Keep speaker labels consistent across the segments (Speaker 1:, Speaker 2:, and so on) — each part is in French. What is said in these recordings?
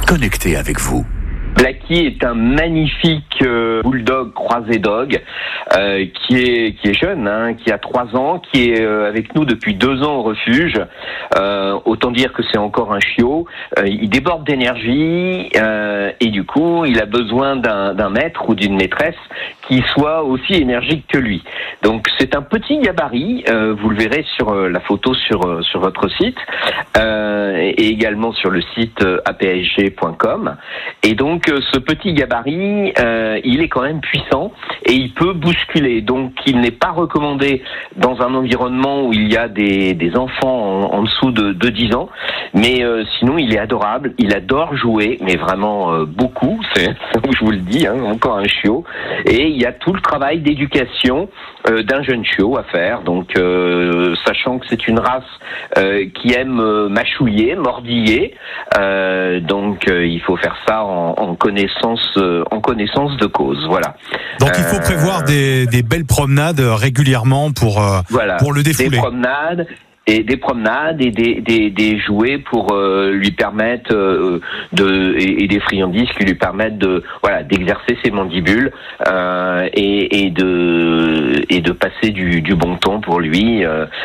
Speaker 1: connecté avec vous.
Speaker 2: Blackie est un magnifique bulldog croisé dog qui est jeune, qui a 3 ans, qui est avec nous depuis 2 ans au refuge. Autant dire que c'est encore un chiot. Il déborde d'énergie et du coup, il a besoin d'un maître ou d'une maîtresse qui soit aussi énergique que lui. Donc c'est un petit gabarit, vous le verrez sur la photo sur votre site et également sur le site apsg.com. Et donc ce petit gabarit, il est quand même puissant et il peut bousculer. Donc il n'est pas recommandé dans un environnement où il y a des enfants en dessous de 10 ans. Mais sinon, il est adorable. Il adore jouer, mais vraiment beaucoup. Je vous le dis, encore un chiot. Et il y a tout le travail d'éducation d'un jeune chiot à faire. Donc, sachant que c'est une race qui aime mâchouiller, mordiller. Donc, il faut faire ça en connaissance de cause. Voilà.
Speaker 3: Donc, il faut prévoir des belles promenades régulièrement pour le défouler.
Speaker 2: Des promenades et des jouets pour lui permettre et des friandises qui lui permettent d'exercer ses mandibules et de passer du bon temps pour lui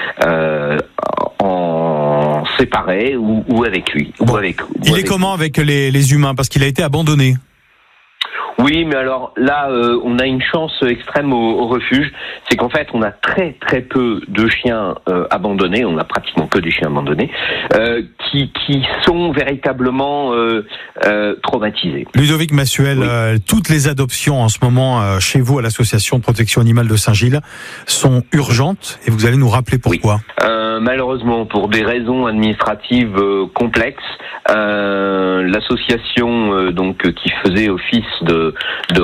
Speaker 2: en séparé ou avec lui.
Speaker 3: Il est comment avec les humains parce qu'il a été abandonné?
Speaker 2: Oui, mais alors là, on a une chance extrême au refuge, c'est qu'en fait, on a très très peu de chiens abandonnés, on a pratiquement que des chiens abandonnés, qui sont véritablement traumatisés.
Speaker 3: Ludovic Massuel, oui. Toutes les adoptions en ce moment chez vous à l'association de protection animale de Saint-Gilles sont urgentes et vous allez nous rappeler pourquoi.
Speaker 2: Oui. Malheureusement, pour des raisons administratives complexes, l'association qui faisait office de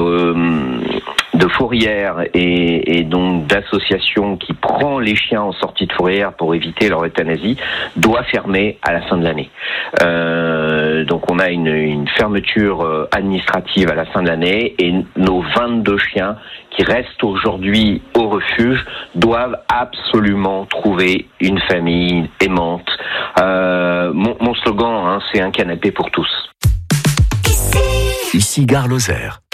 Speaker 2: fourrière et donc d'association qui prend les chiens en sortie de fourrière pour éviter leur euthanasie doit fermer à la fin de l'année. Donc on a une fermeture administrative à la fin de l'année et nos 22 chiens qui restent aujourd'hui au refuge doivent absolument trouver une famille aimante. Mon slogan, c'est un canapé pour tous.
Speaker 1: Ici Gare Lozère.